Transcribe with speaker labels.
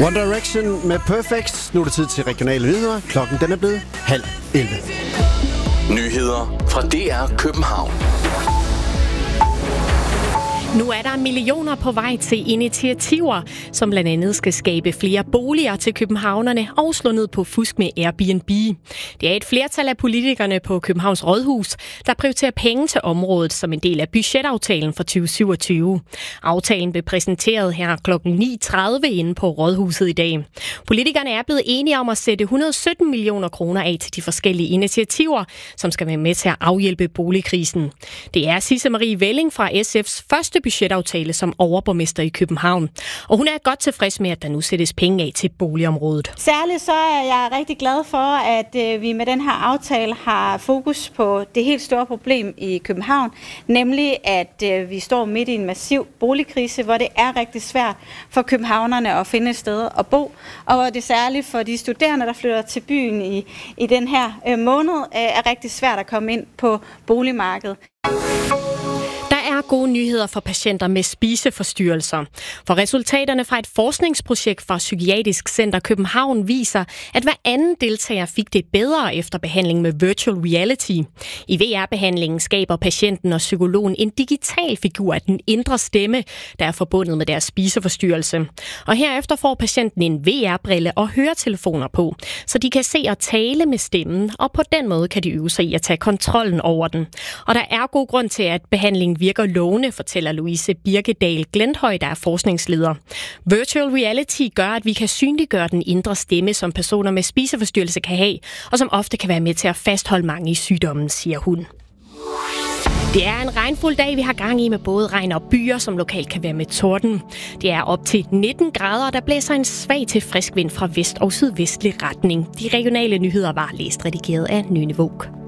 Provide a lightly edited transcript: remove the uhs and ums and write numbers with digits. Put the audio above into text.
Speaker 1: One Direction med Perfect. Nu er det tid til regionale nyheder. Klokken den er blevet 10:30.
Speaker 2: Nyheder fra DR København.
Speaker 3: Nu er der millioner på vej til initiativer, som blandt andet skal skabe flere boliger til københavnerne og slå ned på fusk med Airbnb. Det er et flertal af politikerne på Københavns Rådhus, der prioriterer penge til området som en del af budgetaftalen for 2027. Aftalen blev præsenteret her kl. 9:30 inde på Rådhuset i dag. Politikerne er blevet enige om at sætte 117 millioner kroner af til de forskellige initiativer, som skal være med til at afhjælpe boligkrisen. Det er Sisse Marie Velling fra SF's første budgetaftale som overborgmester i København. Og hun er godt tilfreds med, at der nu sættes penge af til boligområdet.
Speaker 4: Særligt så er jeg rigtig glad for, at vi med den her aftale har fokus på det helt store problem i København, nemlig at vi står midt i en massiv boligkrise, hvor det er rigtig svært for københavnerne at finde et sted at bo, og hvor det særligt for de studerende, der flytter til byen i den her måned, er rigtig svært at komme ind på boligmarkedet.
Speaker 3: Der er gode nyheder for patienter med spiseforstyrrelser. For resultaterne fra et forskningsprojekt fra Psykiatrisk Center København viser, at hver anden deltager fik det bedre efter behandling med virtual reality. I VR-behandlingen skaber patienten og psykologen en digital figur af den indre stemme, der er forbundet med deres spiseforstyrrelse. Og herefter får patienten en VR-brille og høretelefoner på, så de kan se og tale med stemmen, og på den måde kan de øve sig i at tage kontrollen over den. Og der er god grund til, at behandlingen virker lovende, fortæller Louise Birkedal Glenthøj, der er forskningsleder. Virtual reality gør, at vi kan synliggøre den indre stemme, som personer med spiseforstyrrelse kan have, og som ofte kan være med til at fastholde mange i sygdommen, siger hun. Det er en regnfuld dag, vi har gang i med både regn og byer, som lokalt kan være med torden. Det er op til 19 grader, og der blæser en svag til frisk vind fra vest og sydvestlig retning. De regionale nyheder var læst redigeret af Nynne Våg.